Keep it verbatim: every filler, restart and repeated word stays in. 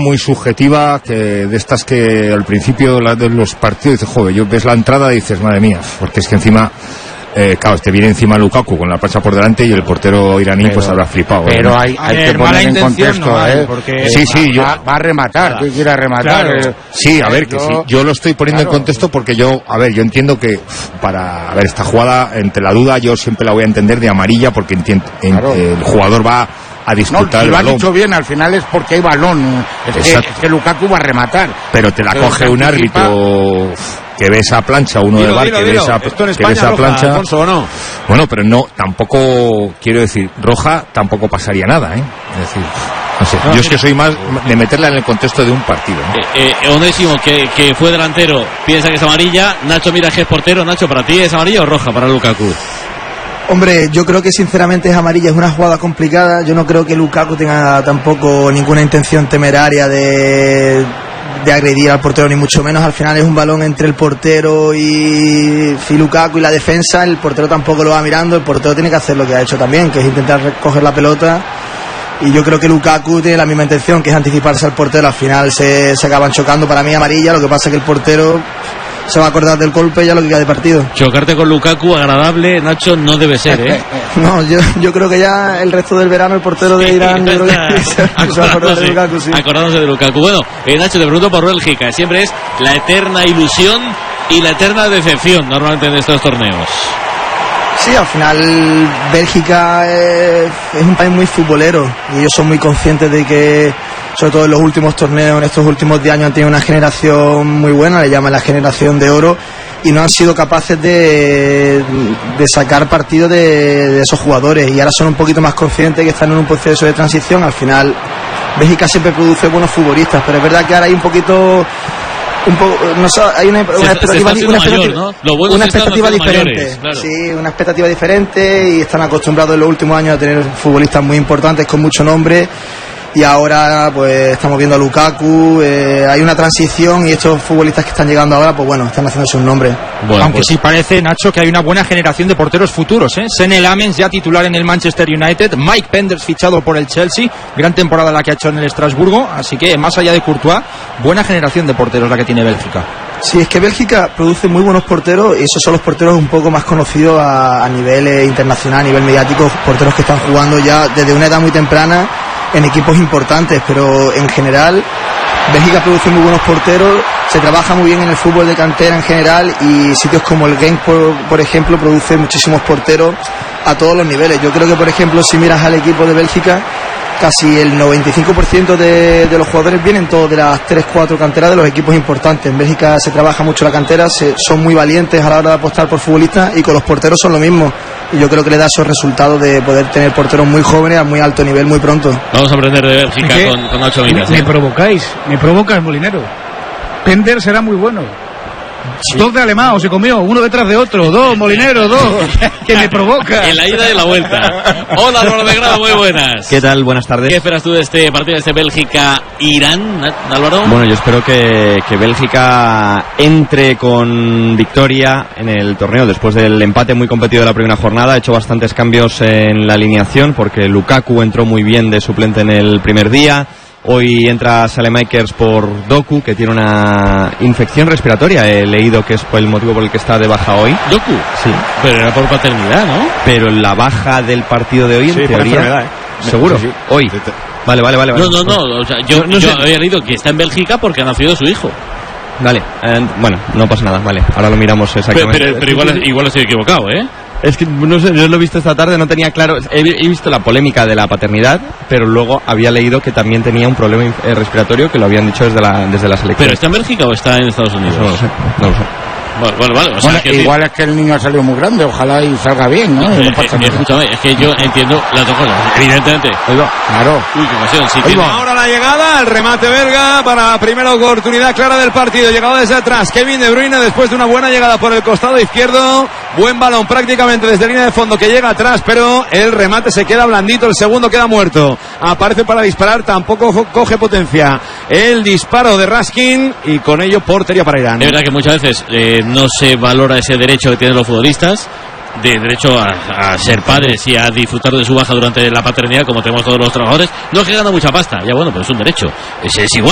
muy subjetiva, que de estas que al principio de los partidos dices, joder, yo ves la entrada y dices, madre mía, porque es que encima... Eh, claro, te viene encima Lukaku con la plancha por delante y el portero iraní pero, pues habrá flipado. Pero ¿no? hay, hay ver, que poner en contexto, no hay, ¿eh? Porque sí, sí, va, yo, va, va a rematar, tú quieres rematar. Claro. Eh, sí, a ver, que yo, sí, yo lo estoy poniendo claro. en contexto porque yo, a ver, yo entiendo que para, a ver, esta jugada, entre la duda, yo siempre la voy a entender de amarilla porque entiendo, claro. en, el jugador va a disputar no, si el lo balón. has dicho bien, al final es porque hay balón. Es que, es que Lukaku va a rematar. Pero te la pero coge un árbitro que ve esa plancha, uno dilo, del bar dilo, que, dilo. Ve esa, Esto en España, que ve esa roja, plancha. Alfonso, ¿o no? Bueno, pero no, tampoco, quiero decir, roja tampoco pasaría nada, ¿eh? Es decir, no sé, no, yo es que soy más de meterla en el contexto de un partido, ¿no? Eh, eh, Onésimo, que, que fue delantero, piensa que es amarilla. Nacho mira que es portero. Nacho, ¿para ti es amarilla o roja para Lukaku? Hombre, yo creo que sinceramente es amarilla, es una jugada complicada. Yo no creo que Lukaku tenga tampoco ninguna intención temeraria de, de agredir al portero, ni mucho menos. Al final es un balón entre el portero y, y Lukaku y la defensa. El portero tampoco lo va mirando, el portero tiene que hacer lo que ha hecho también, que es intentar recoger la pelota. Y yo creo que Lukaku tiene la misma intención, que es anticiparse al portero. Al final se, se acaban chocando. Para mí amarilla, lo que pasa es que el portero se va a acordar del golpe ya lo que queda de partido. Chocarte con Lukaku, agradable, Nacho, no debe ser, ¿eh? No, yo, yo creo que ya el resto del verano el portero de Irán, yo creo que se va a acordar de Lukaku, sí. Acordándose de Lukaku. Bueno, eh, Nacho, te pregunto por Bélgica. Siempre es la eterna ilusión y la eterna decepción normalmente en estos torneos. Sí, al final Bélgica es, es un país muy futbolero y ellos son muy conscientes de que, sobre todo en los últimos torneos, en estos últimos diez años han tenido una generación muy buena, le llaman la generación de oro, y no han sido capaces de, de sacar partido de, de esos jugadores, y ahora son un poquito más conscientes que están en un proceso de transición. Al final Bélgica siempre produce buenos futbolistas, pero es verdad que ahora hay un poquito... Un poco, no sé, hay una, una expectativa, se, se una mayor, expectativa, ¿no? Bueno una expectativa diferente, mayores, claro. Sí, una expectativa diferente, y están acostumbrados en los últimos años a tener futbolistas muy importantes con mucho nombre, y ahora pues estamos viendo a Lukaku, eh, hay una transición y estos futbolistas que están llegando ahora, pues bueno, están haciéndose un nombre. Bueno, aunque pues sí parece, Nacho, que hay una buena generación de porteros futuros, ¿eh? Senne Lammens ya titular en el Manchester United, Mike Penders fichado por el Chelsea, gran temporada la que ha hecho en el Estrasburgo, así que más allá de Courtois, buena generación de porteros la que tiene Bélgica. Sí, es que Bélgica produce muy buenos porteros, y esos son los porteros un poco más conocidos a, a nivel eh, internacional, a nivel mediático, porteros que están jugando ya desde una edad muy temprana en equipos importantes, pero en general Bélgica produce muy buenos porteros, se trabaja muy bien en el fútbol de cantera en general, y sitios como el Genk, por, por ejemplo, produce muchísimos porteros a todos los niveles. Yo creo que, por ejemplo, si miras al equipo de Bélgica, casi el noventa y cinco por ciento de, de los jugadores vienen todos de las tres cuatro canteras de los equipos importantes. En Bélgica se trabaja mucho la cantera, se, son muy valientes a la hora de apostar por futbolistas, y con los porteros son lo mismo. Y yo creo que le da esos resultados de poder tener porteros muy jóvenes a muy alto nivel muy pronto. Vamos a aprender de Bélgica con, con ocho minas. Me, ¿eh? me provocáis, me provocas, Molinero. Pender será muy bueno. Sí. Dos de Alemán, se comió, uno detrás de otro, dos, Molinero, dos, que me provoca. En la ida y en la vuelta. Hola, Álvaro de Grado, muy buenas. ¿Qué tal? Buenas tardes. ¿Qué esperas tú de este partido, de este Bélgica-Irán, Álvaro? Bueno, yo espero que, que Bélgica entre con victoria en el torneo después del empate muy competido de la primera jornada. Ha hecho bastantes cambios en la alineación porque Lukaku entró muy bien de suplente en el primer día. Hoy entra Saelemaekers por Doku, que tiene una infección respiratoria. He leído que es el motivo por el que está de baja hoy. ¿Doku? Sí. Pero era por paternidad, ¿no? Pero la baja del partido de hoy, sí, en teoría... ¿eh? ¿Seguro? Sí, sí. Hoy. Vale, vale, vale. No, no, no. O sea, yo, no, no yo sé. había leído que está en Bélgica porque ha nacido su hijo. Vale. Eh, bueno, no pasa nada, vale. Ahora lo miramos exactamente. Pero, pero, pero igual, igual estoy equivocado, ¿eh? Es que, no sé, yo lo he visto esta tarde, no tenía claro. He, he visto la polémica de la paternidad, pero luego había leído que también tenía un problema respiratorio, que lo habían dicho desde la, desde la selección. ¿Pero está en Bélgica o está en Estados Unidos? No lo sé, no lo sé. Bueno, bueno, vale, o sea, bueno, que igual es que el niño ha salido muy grande, ojalá y salga bien, ¿no? Eh, no pasa eh, nada. Escúchame, es que yo entiendo las dos cosas, evidentemente. Oiga, claro. Uy, qué ocasión, sí. Tiene... Ahora la llegada, el remate belga para primera oportunidad clara del partido. Llegado desde atrás, Kevin De Bruyne después de una buena llegada por el costado izquierdo. Buen balón prácticamente desde línea de fondo que llega atrás, pero el remate se queda blandito, el segundo queda muerto. Aparece para disparar, tampoco coge potencia. El disparo de Raskin y con ello portería para Irán. Es verdad que muchas veces eh, no se valora ese derecho que tienen los futbolistas, de derecho a, a ser padres y a disfrutar de su baja durante la paternidad, como tenemos todos los trabajadores. No es que gana mucha pasta, ya bueno, pero es un derecho. Es, es igual.